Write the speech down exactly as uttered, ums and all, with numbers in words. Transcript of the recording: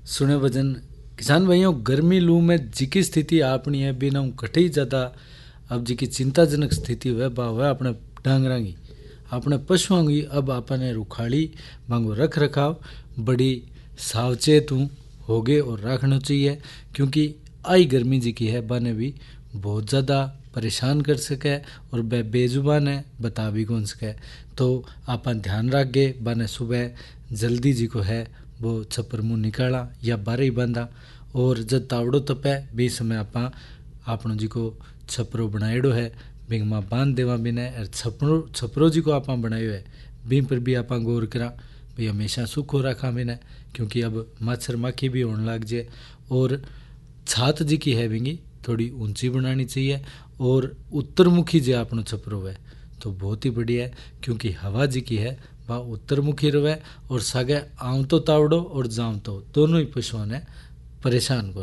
सुने वजन किसान भाइयों, गर्मी लू में जिकी स्थिति आपनी है बिना कटे ज़्यादा अब जिकी चिंताजनक स्थिति हुए बा हुए अपने डांगरा की अपने पशुओं की। अब अपने रुखाड़ी मांगो रख रखाव बड़ी सावचेत हूँ हो गए और रखना चाहिए, क्योंकि आई गर्मी जी की है बाने भी बहुत ज़्यादा परेशान कर सके और बे बेजुबान है बता भी कौन सके। तो आप ध्यान रख गए बाने सुबह जल्दी जी को है वो छप्पर मुँह निकाला या बारह ही बांधा, और जब तावड़ो तपे बे समय आप आपनो जी को छपरो बनाएड़ो है बिंग मां बांध देवा बिना। और छपरो छपरो जी को आप बनायो है बी पर भी आप गौर करा भाई हमेशा सूखो रखा बिना, क्योंकि अब मच्छर मक्खी भी होने लग जाए। और छात जी की है बिंगी थोड़ी ऊंची बनानी चाहिए, और उत्तरमुखी जो आपनो छपरो है तो बहुत ही बढ़िया है, क्योंकि हवा जी की है वह उत्तरमुखी रहे और सगे आम तो तावड़ो और जाम तो दोनों ही पशुओं ने परेशान को।